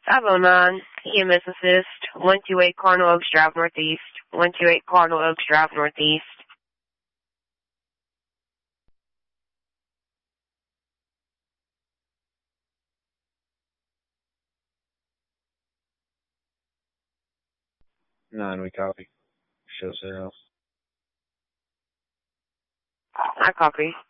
509, EMS Assist, 128 Cardinal Oaks Drive Northeast, 128 Cardinal Oaks Drive Northeast. Nine, we copy. Show 0. I copy.